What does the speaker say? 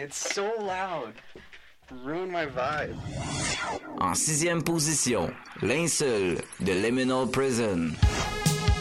It's so loud. Ruin my vibe. En 6e position, Linceul de Liminal Prison.